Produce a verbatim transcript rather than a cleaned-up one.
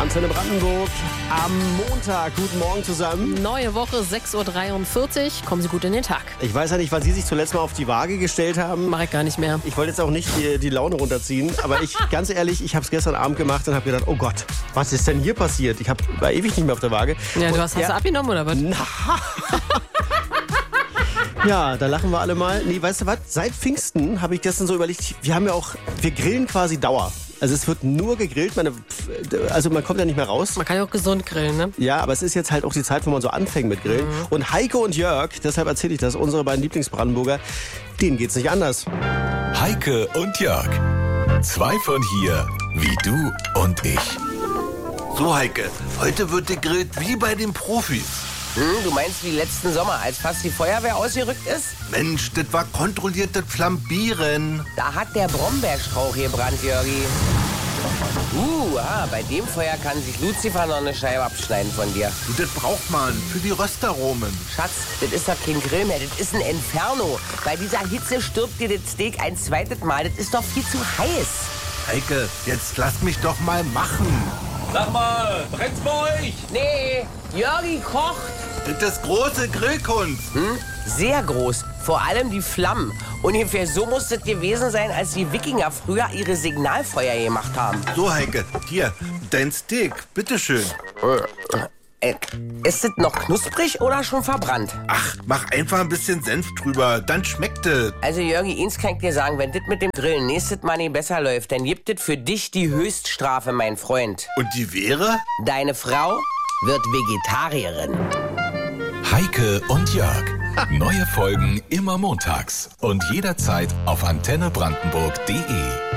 Antenne Brandenburg am Montag. Guten Morgen zusammen. Neue Woche, sechs Uhr dreiundvierzig. Kommen Sie gut in den Tag. Ich weiß ja nicht, weil Sie sich zuletzt mal auf die Waage gestellt haben. Mach ich gar nicht mehr. Ich wollte jetzt auch nicht die, die Laune runterziehen, aber ich, ganz ehrlich, ich habe es gestern Abend gemacht und habe gedacht, oh Gott, was ist denn hier passiert? Ich hab, war ewig nicht mehr auf der Waage. Ja, du und, hast, hast ja, du abgenommen oder was? Na. Ja, da lachen wir alle mal. Nee, weißt du was? Seit Pfingsten habe ich gestern so überlegt, wir haben ja auch, wir grillen quasi Dauer. Also es wird nur gegrillt, meine, also man kommt ja nicht mehr raus. Man kann ja auch gesund grillen, ne? Ja, aber es ist jetzt halt auch die Zeit, wo man so anfängt mit Grillen. Mhm. Und Heike und Jörg, deshalb erzähle ich das, unsere beiden Lieblingsbrandenburger, denen geht's nicht anders. Heike und Jörg, zwei von hier, wie du und ich. So Heike, heute wird gegrillt wie bei den Profis. Hm, du meinst wie letzten Sommer, als fast die Feuerwehr ausgerückt ist? Mensch, das war kontrolliertes Flambieren. Da hat der Brombeerstrauch gebrannt, Jörgi. Uh, ah, bei dem Feuer kann sich Lucifer noch eine Scheibe abschneiden von dir. Du, das braucht man für die Röstaromen. Schatz, das ist doch kein Grill mehr, das ist ein Inferno. Bei dieser Hitze stirbt dir das Steak ein zweites Mal, das ist doch viel zu heiß. Heike, jetzt lass mich doch mal machen. Sag mal, brennt's bei euch? Nee, Jörgi kocht. Das ist große Grillkunst. Hm? Sehr groß. Vor allem die Flammen. Ungefähr so muss es gewesen sein, als die Wikinger früher ihre Signalfeuer gemacht haben. So, Heike, hier, dein Steak, bitteschön. Äh, ist es noch knusprig oder schon verbrannt? Ach, mach einfach ein bisschen Senf drüber, dann schmeckt es. Also Jörgi, eins kann ich dir sagen, wenn das mit dem Grillen nächstes Mal nicht besser läuft, dann gibt es für dich die Höchststrafe, mein Freund. Und die wäre? Deine Frau wird Vegetarierin. Heike und Jörg. Neue Folgen immer montags und jederzeit auf antenne brandenburg punkt de.